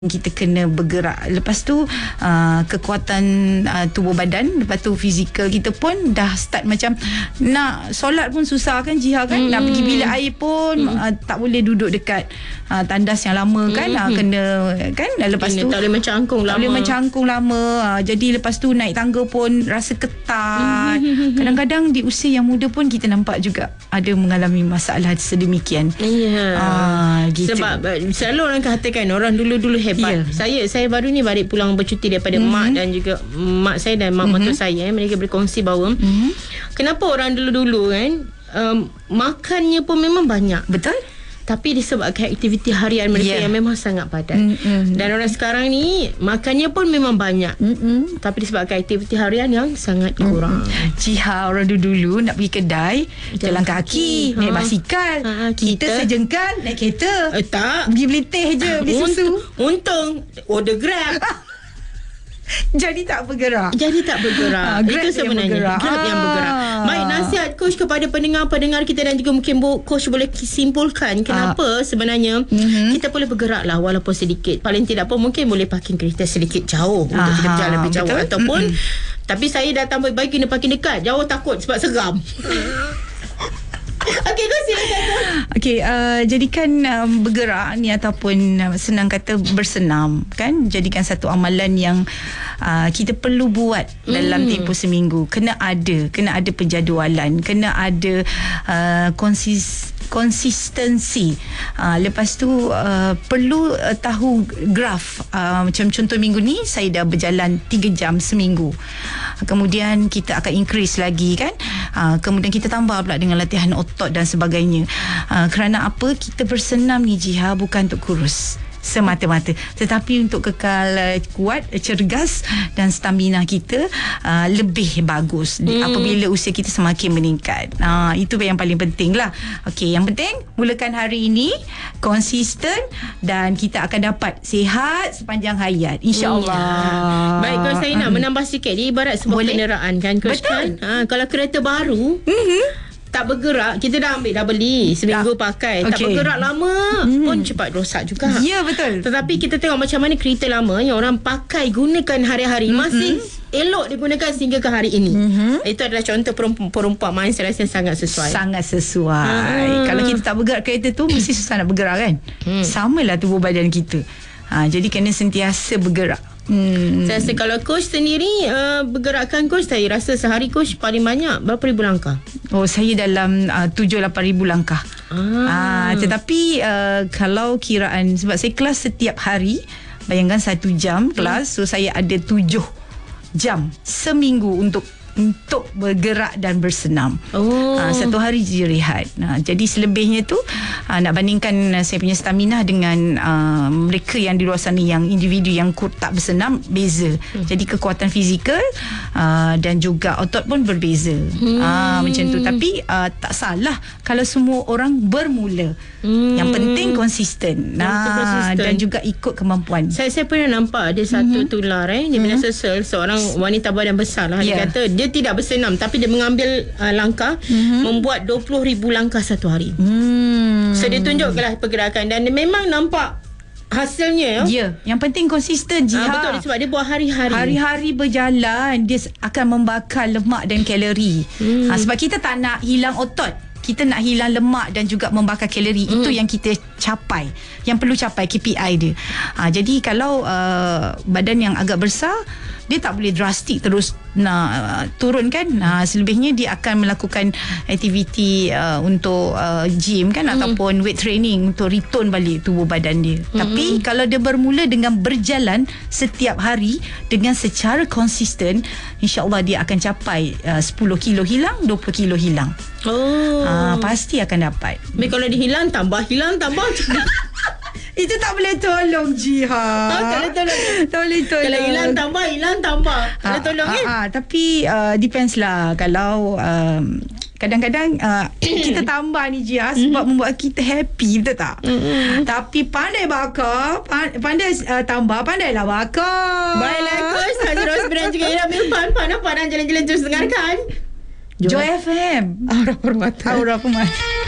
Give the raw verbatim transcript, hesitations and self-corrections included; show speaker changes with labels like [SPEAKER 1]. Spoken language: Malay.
[SPEAKER 1] kita kena bergerak. Lepas tu uh, kekuatan uh, tubuh badan, lepas tu fizikal kita pun dah start macam nak solat pun susah kan Jiha kan. Hmm. Nak pergi bilik air pun hmm. uh, tak boleh duduk dekat uh, tandas yang lama kan. Hmm. Uh, kena kan. Lepas
[SPEAKER 2] kena,
[SPEAKER 1] tu
[SPEAKER 2] tak boleh mencangkung lama.
[SPEAKER 1] Tak boleh mencangkung lama. Uh, jadi lepas tu naik tangga pun rasa ketat. Hmm. Kadang-kadang di usia yang muda pun kita nampak juga ada mengalami masalah sedemikian.
[SPEAKER 2] Ya.
[SPEAKER 1] Uh, gitu.
[SPEAKER 2] Sebab selalu orang katakan orang dulu-dulu hebat. Yeah. Saya saya baru ni balik pulang bercuti daripada mm-hmm. mak dan juga mak saya dan mak mm-hmm. mentua saya. Mereka berkongsi bahawa mm-hmm. kenapa orang dulu-dulu kan um, makannya pun memang banyak.
[SPEAKER 1] Betul. Tapi disebabkan aktiviti harian mereka yeah. yang memang sangat padat. Mm-hmm. Dan orang sekarang ni makannya pun memang banyak. Mm-hmm. Tapi disebabkan aktiviti harian yang sangat kurang. Mm-hmm. Jiha orang dulu-dulu nak pergi kedai jalan kaki, kaki. naik basikal. Ha, kita, kita sejengkal naik kereta.
[SPEAKER 2] Eh, tak.
[SPEAKER 1] Pergi beli teh je, beli susu.
[SPEAKER 2] Untung order Grab.
[SPEAKER 1] Jadi tak bergerak.
[SPEAKER 2] Jadi tak bergerak. Ha, Itu sebenarnya Grab ha. yang bergerak. Baik, nasihat coach kepada pendengar-pendengar kita dan juga mungkin coach boleh simpulkan kenapa ha. sebenarnya mm-hmm. kita boleh bergerak lah walaupun sedikit. Paling tidak pun mungkin boleh parking kereta sedikit jauh ha. untuk kita berjalan lebih jauh. Betul? Ataupun mm-hmm. tapi saya datang baik-baik kena parking dekat. Jauh takut sebab seram. Okey, kau silakan.
[SPEAKER 1] Okey, uh, jadikan um, bergerak ni ataupun uh, senang kata bersenam kan, jadikan satu amalan yang uh, kita perlu buat dalam mm. tempoh seminggu. Kena ada, kena ada penjadualan, kena ada uh, konsis konsistensi. Uh, lepas tu uh, perlu uh, tahu graf. Uh, macam contoh minggu ni saya dah berjalan tiga jam seminggu. Kemudian kita akan increase lagi kan. Uh, kemudian kita tambah pula dengan latihan otot dan sebagainya. Uh, kerana apa? Kita bersenam ni Jiha bukan untuk kurus semata-mata, tetapi untuk kekal uh, kuat, uh, cergas dan stamina kita uh, lebih bagus hmm. apabila usia kita semakin meningkat. Uh, itu yang paling penting lah. Okey, yang penting mulakan hari ini konsisten dan kita akan dapat sihat sepanjang hayat, insya-Allah.
[SPEAKER 2] Hmm. Baik, kalau saya nak menambah sikit, dia ibarat sebuah Boleh? kenderaan kan, coach kan? Ha, kalau kereta baru mm-hmm. tak bergerak, kita dah ambil, dah beli seminggu tak. pakai, okay. tak bergerak lama hmm. pun cepat rosak juga.
[SPEAKER 1] Ya, betul.
[SPEAKER 2] Tetapi kita tengok macam mana kereta lama yang orang pakai gunakan hari-hari mm-hmm. masih elok digunakan sehingga ke hari ini. Mm-hmm. Itu adalah contoh perumpamaan saya rasa sangat sesuai.
[SPEAKER 1] Sangat sesuai. Hmm. Kalau kita tak bergerak kereta tu mesti susah nak bergerak kan. Hmm. Samalah tubuh badan kita. Ha, jadi kena sentiasa bergerak. Hmm.
[SPEAKER 2] Saya rasa kalau coach sendiri uh, bergerakkan coach, saya rasa sehari coach paling banyak berapa ribu langkah?
[SPEAKER 1] Oh, saya dalam uh, tujuh lapan ribu langkah. Ah. Uh, tetapi uh, kalau kiraan, sebab saya kelas setiap hari, bayangkan satu jam kelas, hmm. so saya ada tujuh jam seminggu untuk untuk bergerak dan bersenam. Oh. Uh, satu hari je rehat. Uh, jadi selebihnya tu uh, nak bandingkan uh, saya punya stamina dengan uh, mereka yang di luar sana yang individu yang tak bersenam, beza. Hmm. Jadi kekuatan fizikal uh, dan juga otot pun berbeza. Hmm. Uh, macam tu. Tapi uh, tak salah kalau semua orang bermula. Hmm. Yang penting konsisten. Nah, dan juga ikut kemampuan.
[SPEAKER 2] Saya saya pernah nampak ada satu mm-hmm. tular eh di media mm-hmm. sosial, seorang wanita badan besar lah. Yeah. Dia kata dia tidak bersenam tapi dia mengambil uh, langkah mm-hmm. membuat dua puluh ribu langkah satu hari. Mm. So dia tunjukkanlah pergerakan dan dia memang nampak hasilnya. Ya,
[SPEAKER 1] yeah. Yang penting konsisten Jiha.
[SPEAKER 2] Ah, betul, sebab dia buat hari-hari.
[SPEAKER 1] Hari-hari berjalan, dia akan membakar lemak dan kalori. Mm. Ha, sebab kita tak nak hilang otot, kita nak hilang lemak dan juga membakar kalori. Mm. Itu yang kita capai, yang perlu capai K P I dia. Ha, jadi kalau uh, badan yang agak besar, dia tak boleh drastik terus nak uh, turun kan. Uh, selebihnya dia akan melakukan aktiviti uh, untuk uh, gym kan, mm. ataupun weight training untuk return balik tubuh badan dia. Mm-hmm. Tapi kalau dia bermula dengan berjalan setiap hari dengan secara konsisten, insya-Allah dia akan capai uh, sepuluh kilo hilang, dua puluh kilo hilang. Oh. Uh, pasti akan dapat.
[SPEAKER 2] Tapi kalau dia hilang tambah, hilang tambah.
[SPEAKER 1] Itu tak boleh tolong Jiha.
[SPEAKER 2] Oh, tak boleh tolong.
[SPEAKER 1] Tak boleh tolong.
[SPEAKER 2] Kalau hilang tambah, hilang tambah. Tak boleh tolong
[SPEAKER 1] ha,
[SPEAKER 2] eh.
[SPEAKER 1] Ha, tapi uh, depends lah. Kalau um, kadang-kadang uh, kita tambah ni Jiha sebab mm-hmm. membuat kita happy, betul tak? Mm-hmm. Tapi pandai bakar, pandai uh, tambah, pandailah bakar.
[SPEAKER 2] Baiklah coach, Haji Rosbi dan juga Ira Milpan, pandang-pandang jalan-jalan terus dengarkan
[SPEAKER 1] Joy F M.
[SPEAKER 2] Aura Permata.
[SPEAKER 1] Aura Permata.